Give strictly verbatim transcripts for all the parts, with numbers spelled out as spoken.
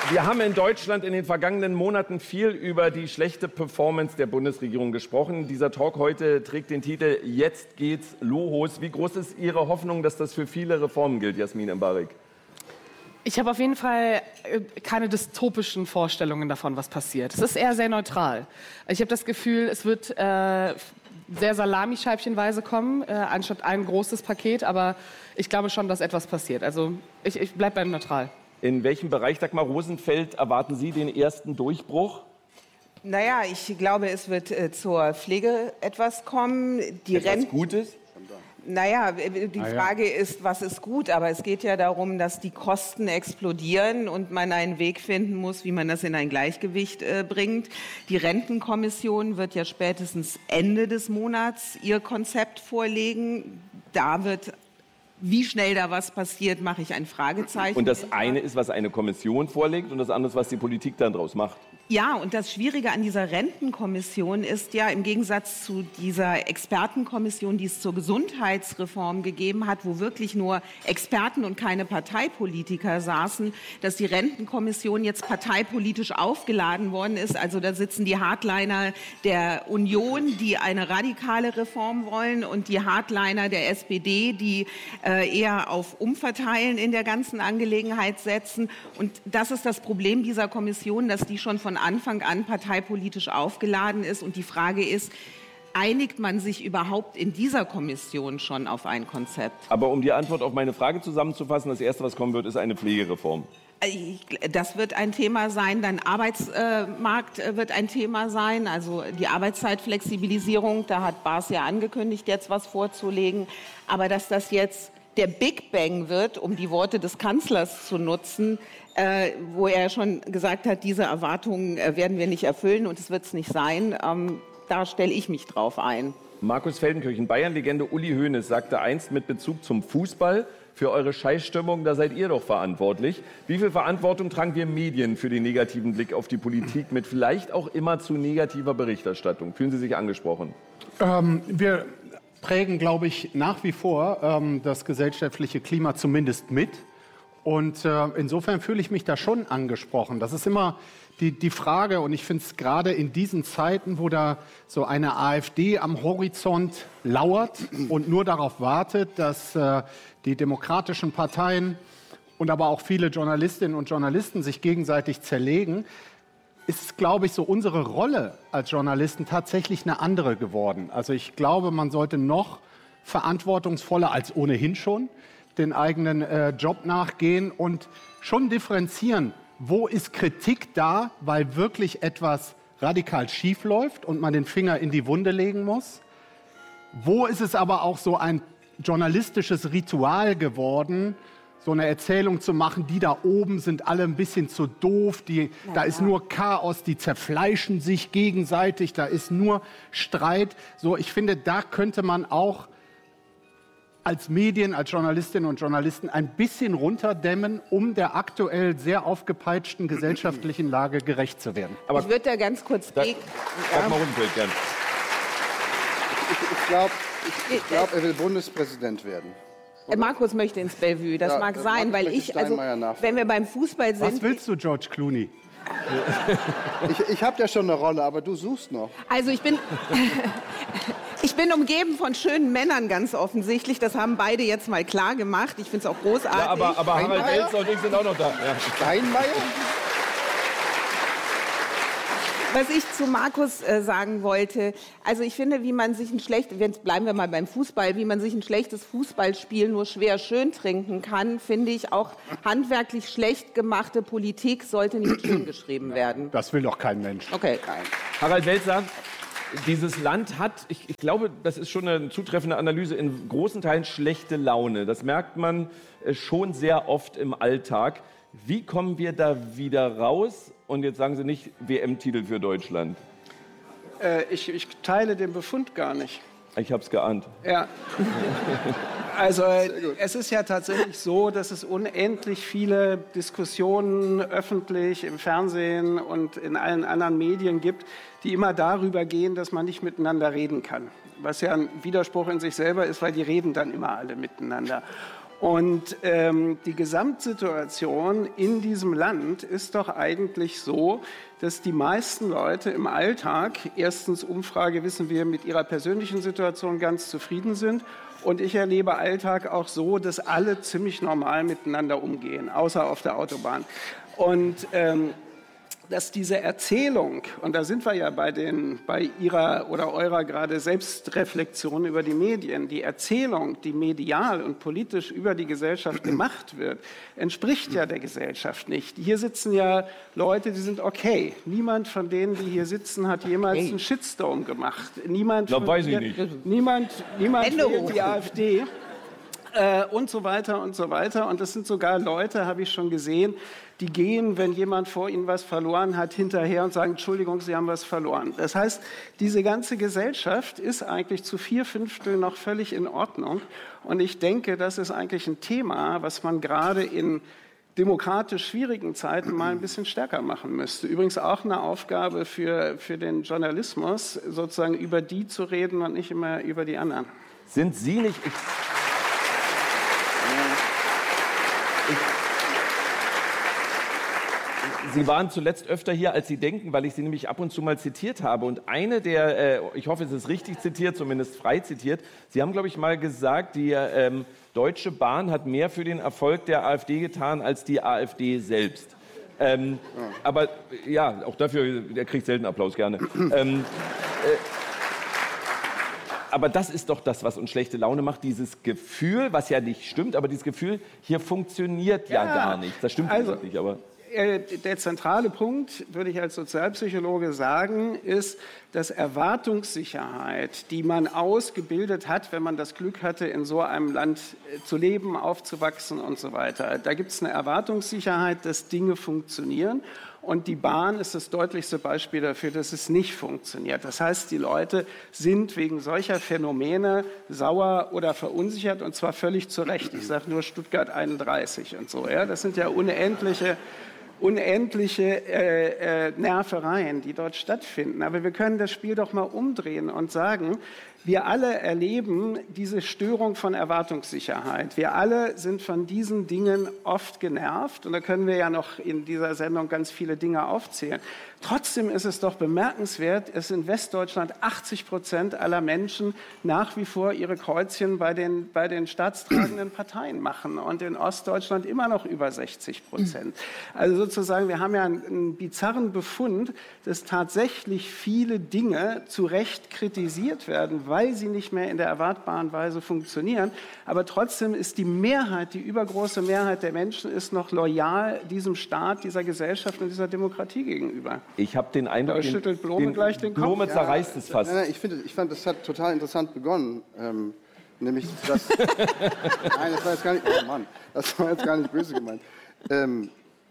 Wir haben in Deutschland in den vergangenen Monaten viel über die schlechte Performance der Bundesregierung gesprochen. Dieser Talk heute trägt den Titel Jetzt geht's los. Wie groß ist Ihre Hoffnung, dass das für viele Reformen gilt, Jasmin Embarek? Ich habe auf jeden Fall keine dystopischen Vorstellungen davon, was passiert. Es ist eher sehr neutral. Ich habe das Gefühl, es wird äh, sehr salamischeibchenweise kommen, äh, anstatt ein großes Paket. Aber ich glaube schon, dass etwas passiert. Also ich, ich bleibe beim neutral. In welchem Bereich, Dagmar Rosenfeld, erwarten Sie den ersten Durchbruch? Naja, ich glaube, es wird äh, zur Pflege etwas kommen. Die Etwas Rent- Gutes? Naja, die Frage ist, was ist gut? Aber es geht ja darum, dass die Kosten explodieren und man einen Weg finden muss, wie man das in ein Gleichgewicht äh, bringt. Die Rentenkommission wird ja spätestens Ende des Monats ihr Konzept vorlegen. Da wird, wie schnell da was passiert, mache ich ein Fragezeichen. Und das eine ist, was eine Kommission vorlegt, und das andere ist, was die Politik dann draus macht. Ja, und das Schwierige an dieser Rentenkommission ist ja, im Gegensatz zu dieser Expertenkommission, die es zur Gesundheitsreform gegeben hat, wo wirklich nur Experten und keine Parteipolitiker saßen, dass die Rentenkommission jetzt parteipolitisch aufgeladen worden ist. Also da sitzen die Hardliner der Union, die eine radikale Reform wollen, und die Hardliner der S P D, die äh, eher auf Umverteilen in der ganzen Angelegenheit setzen. Und das ist das Problem dieser Kommission, dass die schon von Anfang an parteipolitisch aufgeladen ist. Und die Frage ist, einigt man sich überhaupt in dieser Kommission schon auf ein Konzept? Aber um die Antwort auf meine Frage zusammenzufassen, das Erste, was kommen wird, ist eine Pflegereform. Das wird ein Thema sein, dann Arbeitsmarkt wird ein Thema sein, also die Arbeitszeitflexibilisierung, da hat Baas ja angekündigt, jetzt was vorzulegen. Aber dass das jetzt der Big Bang wird, um die Worte des Kanzlers zu nutzen, äh, wo er schon gesagt hat, diese Erwartungen äh, werden wir nicht erfüllen und es wird es nicht sein, ähm, da stelle ich mich drauf ein. Markus Feldenkirchen, Bayern-Legende Uli Hoeneß sagte einst mit Bezug zum Fußball: Für eure Scheißstimmung, da seid ihr doch verantwortlich. Wie viel Verantwortung tragen wir Medien für den negativen Blick auf die Politik mit vielleicht auch immer zu negativer Berichterstattung? Fühlen Sie sich angesprochen? Ähm, wir prägen, glaube ich, nach wie vor ähm, das gesellschaftliche Klima zumindest mit. Und äh, insofern fühle ich mich da schon angesprochen. Das ist immer die, die Frage, und ich finde es gerade in diesen Zeiten, wo da so eine AfD am Horizont lauert und nur darauf wartet, dass äh, die demokratischen Parteien und aber auch viele Journalistinnen und Journalisten sich gegenseitig zerlegen, ist, glaube ich, so unsere Rolle als Journalisten tatsächlich eine andere geworden. Also ich glaube, man sollte noch verantwortungsvoller als ohnehin schon den eigenen äh, Job nachgehen und schon differenzieren, wo ist Kritik da, weil wirklich etwas radikal schief läuft und man den Finger in die Wunde legen muss. Wo ist es aber auch so ein journalistisches Ritual geworden, so eine Erzählung zu machen, die da oben sind alle ein bisschen zu doof, die, ja, da ist nur Chaos, die zerfleischen sich gegenseitig, da ist nur Streit. So, ich finde, da könnte man auch als Medien, als Journalistinnen und Journalisten ein bisschen runterdämmen, um der aktuell sehr aufgepeitschten gesellschaftlichen Lage gerecht zu werden. Aber ich würde da ganz kurz... Da, ja. Sag mal Rundfeld, gern. Ich, ich glaube, ich, ich glaub, er will Bundespräsident werden. Oder? Markus möchte ins Bellevue, das ja, mag sein, weil ich, also, wenn wir beim Fußball sind... Was willst du, George Clooney? ich ich habe ja schon eine Rolle, aber du suchst noch. Also ich bin... Ich bin umgeben von schönen Männern, ganz offensichtlich. Das haben beide jetzt mal klar gemacht. Ich finde es auch großartig. Ja, aber, aber Harald Welzer und ich sind auch noch da. Ja. Steinmeier? Was ich zu Markus äh, sagen wollte, also ich finde, wie man sich ein schlechtes, jetzt bleiben wir mal beim Fußball, wie man sich ein schlechtes Fußballspiel nur schwer schön trinken kann, finde ich auch handwerklich schlecht gemachte Politik sollte nicht schön geschrieben werden. Das will doch kein Mensch. Okay. Harald Welzer, dieses Land hat, ich, ich glaube, das ist schon eine zutreffende Analyse, in großen Teilen schlechte Laune. Das merkt man äh, schon sehr oft im Alltag. Wie kommen wir da wieder raus? Und jetzt sagen Sie nicht W M-Titel für Deutschland. Äh, ich, ich teile den Befund gar nicht. Ich habe es geahnt. Ja. Also es ist ja tatsächlich so, dass es unendlich viele Diskussionen öffentlich im Fernsehen und in allen anderen Medien gibt, die immer darüber gehen, dass man nicht miteinander reden kann. Was ja ein Widerspruch in sich selber ist, weil die reden dann immer alle miteinander. Und ähm, die Gesamtsituation in diesem Land ist doch eigentlich so, dass die meisten Leute im Alltag, erstens Umfrage wissen wir, mit ihrer persönlichen Situation ganz zufrieden sind. Und ich erlebe Alltag auch so, dass alle ziemlich normal miteinander umgehen, außer auf der Autobahn. Und ähm, dass diese Erzählung, und da sind wir ja bei, den, bei Ihrer oder eurer gerade Selbstreflexion über die Medien, die Erzählung, die medial und politisch über die Gesellschaft gemacht wird, entspricht ja der Gesellschaft nicht. Hier sitzen ja Leute, die sind okay. Niemand von denen, die hier sitzen, hat jemals einen Shitstorm gemacht. Niemand, das weiß ich nicht. nicht. Niemand, niemand wählt die AfD. Äh, und so weiter und so weiter. Und das sind sogar Leute, habe ich schon gesehen, die gehen, wenn jemand vor ihnen was verloren hat, hinterher und sagen, Entschuldigung, Sie haben was verloren. Das heißt, diese ganze Gesellschaft ist eigentlich zu vier Fünftel noch völlig in Ordnung. Und ich denke, das ist eigentlich ein Thema, was man gerade in demokratisch schwierigen Zeiten mal ein bisschen stärker machen müsste. Übrigens auch eine Aufgabe für, für den Journalismus, sozusagen über die zu reden und nicht immer über die anderen. Sind Sie nicht... Ich Sie waren zuletzt öfter hier, als Sie denken, weil ich Sie nämlich ab und zu mal zitiert habe. Und eine der, äh, ich hoffe, es ist richtig zitiert, zumindest frei zitiert, Sie haben, glaube ich, mal gesagt, die ähm, Deutsche Bahn hat mehr für den Erfolg der AfD getan als die AfD selbst. Ähm, ja. Aber ja, auch dafür, der kriegt selten Applaus, gerne. ähm, äh, Aber das ist doch das, was uns schlechte Laune macht, dieses Gefühl, was ja nicht stimmt, aber dieses Gefühl, hier funktioniert ja, ja gar nichts. Das stimmt also nicht, aber... Der zentrale Punkt, würde ich als Sozialpsychologe sagen, ist, dass Erwartungssicherheit, die man ausgebildet hat, wenn man das Glück hatte, in so einem Land zu leben, aufzuwachsen und so weiter. Da gibt es eine Erwartungssicherheit, dass Dinge funktionieren. Und die Bahn ist das deutlichste Beispiel dafür, dass es nicht funktioniert. Das heißt, die Leute sind wegen solcher Phänomene sauer oder verunsichert, und zwar völlig zu Recht. Ich sage nur Stuttgart einunddreißig und so. Ja? Das sind ja unendliche... unendliche äh, äh, Nervereien, die dort stattfinden. Aber wir können das Spiel doch mal umdrehen und sagen, wir alle erleben diese Störung von Erwartungssicherheit. Wir alle sind von diesen Dingen oft genervt. Und da können wir ja noch in dieser Sendung ganz viele Dinge aufzählen. Trotzdem ist es doch bemerkenswert, dass in Westdeutschland achtzig Prozent aller Menschen nach wie vor ihre Kreuzchen bei den, bei den staatstragenden Parteien machen und in Ostdeutschland immer noch über sechzig Prozent. Also sozusagen, wir haben ja einen, einen bizarren Befund, dass tatsächlich viele Dinge zu Recht kritisiert werden, weil sie nicht mehr in der erwartbaren Weise funktionieren. Aber trotzdem ist die Mehrheit, die übergroße Mehrheit der Menschen ist noch loyal diesem Staat, dieser Gesellschaft und dieser Demokratie gegenüber. Ich habe den Eindruck, da schüttelt Blome den, gleich den Kopf. Blome zerreißt ja, es fast. Nein, nein, ich, finde, ich fand, das hat total interessant begonnen. Ähm, nämlich, dass... Nein, das war jetzt gar nicht... Oh Mann, das war jetzt gar nicht böse gemeint. Ähm,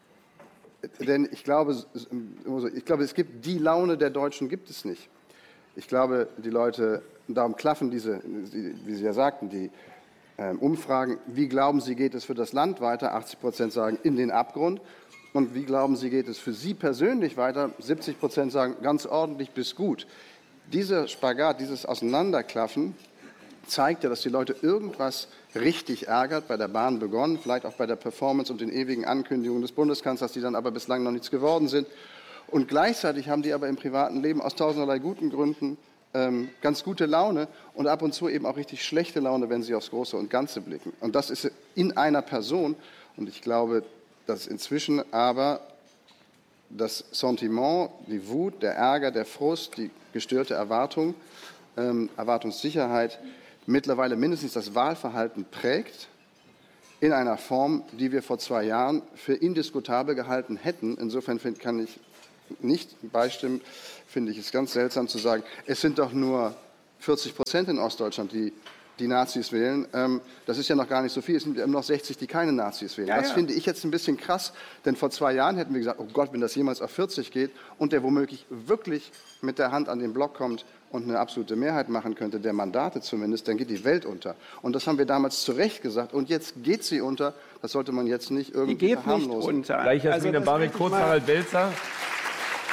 denn ich glaube, ich glaube, es gibt die Laune der Deutschen gibt es nicht. Ich glaube, die Leute, darum klaffen diese, wie Sie ja sagten, die ähm, Umfragen, wie glauben Sie, geht es für das Land weiter? achtzig Prozent sagen, in den Abgrund. Und wie glauben Sie, geht es für Sie persönlich weiter? siebzig Prozent sagen, ganz ordentlich bis gut. Dieser Spagat, dieses Auseinanderklaffen zeigt ja, dass die Leute irgendwas richtig ärgert, bei der Bahn begonnen, vielleicht auch bei der Performance und den ewigen Ankündigungen des Bundeskanzlers, die dann aber bislang noch nichts geworden sind. Und gleichzeitig haben die aber im privaten Leben aus tausenderlei guten Gründen ähm, ganz gute Laune und ab und zu eben auch richtig schlechte Laune, wenn sie aufs Große und Ganze blicken. Und das ist in einer Person. Und ich glaube, dass inzwischen aber das Sentiment, die Wut, der Ärger, der Frust, die gestörte Erwartung, ähm, Erwartungssicherheit mittlerweile mindestens das Wahlverhalten prägt in einer Form, die wir vor zwei Jahren für indiskutabel gehalten hätten. Insofern find, kann ich nicht beistimmen, finde ich es ganz seltsam zu sagen, es sind doch nur vierzig Prozent in Ostdeutschland, die die Nazis wählen. Ähm, das ist ja noch gar nicht so viel. Es sind immer noch sechzig, die keine Nazis wählen. Ja, das ja. finde ich jetzt ein bisschen krass, denn vor zwei Jahren hätten wir gesagt, oh Gott, wenn das jemals auf vierzig geht und der womöglich wirklich mit der Hand an den Block kommt und eine absolute Mehrheit machen könnte, der Mandate zumindest, dann geht die Welt unter. Und das haben wir damals zu Recht gesagt. Und jetzt geht sie unter. Das sollte man jetzt nicht irgendwie die geht verharmlosen. Nicht unter. Gleich Jasmin also, Barik, kurz Harald Welzer. Also,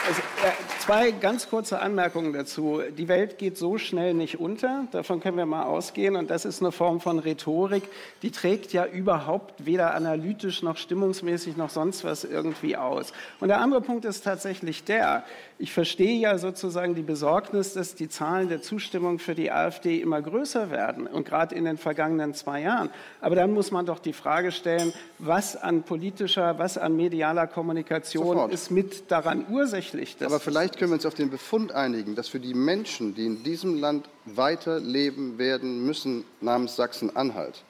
Zwei ganz kurze Anmerkungen dazu. Die Welt geht so schnell nicht unter, davon können wir mal ausgehen. Und das ist eine Form von Rhetorik, die trägt ja überhaupt weder analytisch noch stimmungsmäßig noch sonst was irgendwie aus. Und der andere Punkt ist tatsächlich der, ich verstehe ja sozusagen die Besorgnis, dass die Zahlen der Zustimmung für die AfD immer größer werden und gerade in den vergangenen zwei Jahren. Aber dann muss man doch die Frage stellen, was an politischer, was an medialer Kommunikation Sofort. ist mit daran ursächlich. Aber vielleicht können wir uns auf den Befund einigen, dass für die Menschen, die in diesem Land weiterleben werden müssen, namens Sachsen-Anhalt,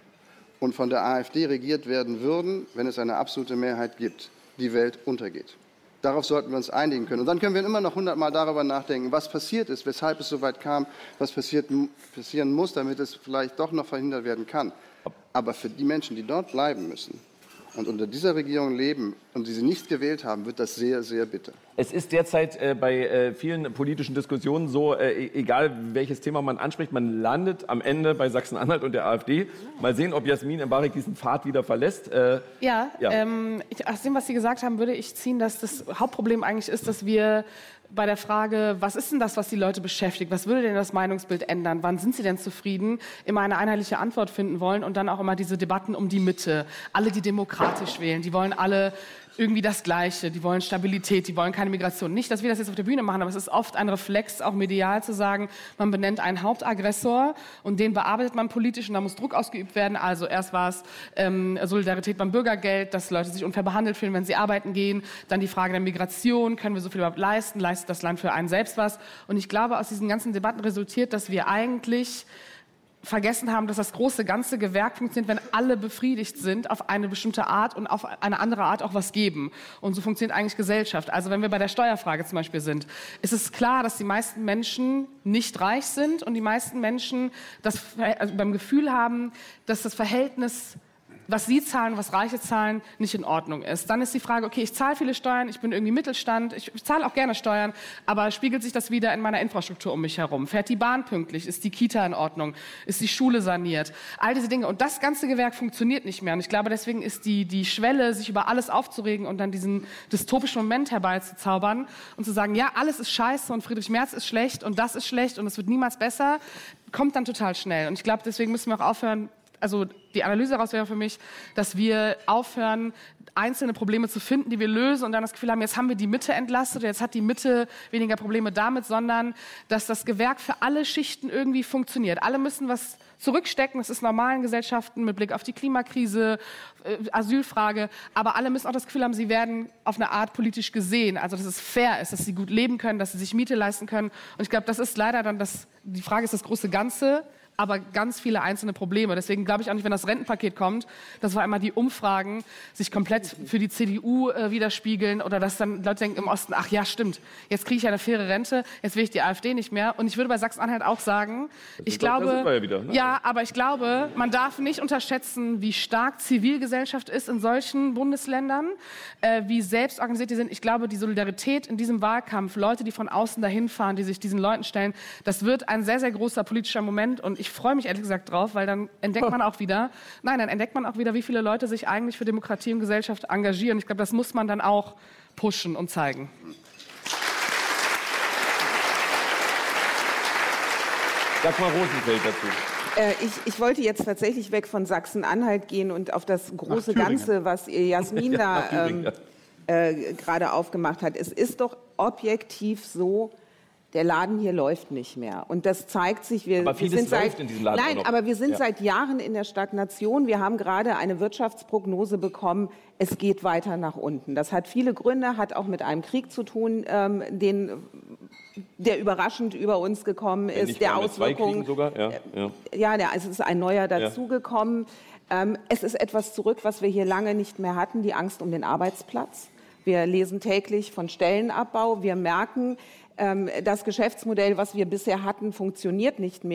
und von der AfD regiert werden würden, wenn es eine absolute Mehrheit gibt, die Welt untergeht. Darauf sollten wir uns einigen können. Und dann können wir immer noch hundertmal darüber nachdenken, was passiert ist, weshalb es so weit kam, was passiert, passieren muss, damit es vielleicht doch noch verhindert werden kann. Aber für die Menschen, die dort bleiben müssen und unter dieser Regierung leben und die sie nicht gewählt haben, wird das sehr, sehr bitter. Es ist derzeit äh, bei äh, vielen politischen Diskussionen so, äh, egal welches Thema man anspricht, man landet am Ende bei Sachsen-Anhalt und der AfD. Mal sehen, ob Jasmin Embarek diesen Pfad wieder verlässt. Äh, Ja, ja. Ähm, ich, aus dem, was Sie gesagt haben, würde ich ziehen, dass das Hauptproblem eigentlich ist, dass wir bei der Frage, was ist denn das, was die Leute beschäftigt, was würde denn das Meinungsbild ändern, wann sind sie denn zufrieden, immer eine einheitliche Antwort finden wollen und dann auch immer diese Debatten um die Mitte. Alle, die demokratisch wählen, die wollen alle irgendwie das Gleiche, die wollen Stabilität, die wollen keine Migration. Nicht, dass wir das jetzt auf der Bühne machen, aber es ist oft ein Reflex, auch medial zu sagen, man benennt einen Hauptaggressor und den bearbeitet man politisch und da muss Druck ausgeübt werden. Also erst war es ähm, Solidarität beim Bürgergeld, dass Leute sich unfair behandelt fühlen, wenn sie arbeiten gehen. Dann die Frage der Migration, können wir so viel überhaupt leisten, leistet das Land für einen selbst was? Und ich glaube, aus diesen ganzen Debatten resultiert, dass wir eigentlich vergessen haben, dass das große ganze Gewerk funktioniert, wenn alle befriedigt sind auf eine bestimmte Art und auf eine andere Art auch was geben. Und so funktioniert eigentlich Gesellschaft. Also wenn wir bei der Steuerfrage zum Beispiel sind, ist es klar, dass die meisten Menschen nicht reich sind und die meisten Menschen das also beim Gefühl haben, dass das Verhältnis, was sie zahlen, was Reiche zahlen, nicht in Ordnung ist. Dann ist die Frage, okay, ich zahle viele Steuern, ich bin irgendwie Mittelstand, ich, ich zahle auch gerne Steuern, aber spiegelt sich das wieder in meiner Infrastruktur um mich herum? Fährt die Bahn pünktlich? Ist die Kita in Ordnung? Ist die Schule saniert? All diese Dinge. Und das ganze Gewerk funktioniert nicht mehr. Und ich glaube, deswegen ist die, die Schwelle, sich über alles aufzuregen und dann diesen dystopischen Moment herbeizuzaubern und zu sagen, ja, alles ist scheiße und Friedrich Merz ist schlecht und das ist schlecht und es wird niemals besser, kommt dann total schnell. Und ich glaube, deswegen müssen wir auch aufhören, also die Analyse daraus wäre für mich, dass wir aufhören, einzelne Probleme zu finden, die wir lösen und dann das Gefühl haben, jetzt haben wir die Mitte entlastet, jetzt hat die Mitte weniger Probleme damit, sondern dass das Gewerk für alle Schichten irgendwie funktioniert. Alle müssen was zurückstecken, das ist normal in Gesellschaften mit Blick auf die Klimakrise, äh, Asylfrage, aber alle müssen auch das Gefühl haben, sie werden auf eine Art politisch gesehen, also dass es fair ist, dass sie gut leben können, dass sie sich Miete leisten können und ich glaube, das ist leider dann das, die Frage ist das große Ganze, aber ganz viele einzelne Probleme. Deswegen glaube ich auch nicht, wenn das Rentenpaket kommt, dass vor einmal die Umfragen sich komplett für die C D U äh, widerspiegeln oder dass dann Leute denken im Osten, ach ja, stimmt, jetzt kriege ich ja eine faire Rente, jetzt will ich die AfD nicht mehr. Und ich würde bei Sachsen-Anhalt auch sagen, ich glaube, da sind wir ja wieder, ne? ja, aber ich glaube, man darf nicht unterschätzen, wie stark Zivilgesellschaft ist in solchen Bundesländern, äh, wie selbstorganisiert die sind. Ich glaube, die Solidarität in diesem Wahlkampf, Leute, die von außen dahin fahren, die sich diesen Leuten stellen, das wird ein sehr, sehr großer politischer Moment und ich Ich freue mich ehrlich gesagt drauf, weil dann entdeckt man auch wieder, nein, dann entdeckt man auch wieder, wie viele Leute sich eigentlich für Demokratie und Gesellschaft engagieren. Ich glaube, das muss man dann auch pushen und zeigen. Sag mal Rosenfeld dazu. Äh, ich, ich wollte jetzt tatsächlich weg von Sachsen-Anhalt gehen und auf das große Ganze, was Jasmin Ja, da ähm, äh, gerade aufgemacht hat. Es ist doch objektiv so, der Laden hier läuft nicht mehr. Und das zeigt sich, wir, aber wir sind läuft seit, in diesem Laden nein, auch noch. aber wir sind Ja. seit Jahren in der Stagnation. Wir haben gerade eine Wirtschaftsprognose bekommen, es geht weiter nach unten. Das hat viele Gründe, hat auch mit einem Krieg zu tun, ähm, den, der überraschend über uns gekommen Wenn ist, nicht der gar mit zwei Auswirkungen. Kriegen sogar? Ja, ja. Ja, der, es ist ein neuer dazugekommen. Ähm, es ist etwas zurück, was wir hier lange nicht mehr hatten, die Angst um den Arbeitsplatz. Wir lesen täglich von Stellenabbau. Wir merken, das Geschäftsmodell, was wir bisher hatten, funktioniert nicht mehr.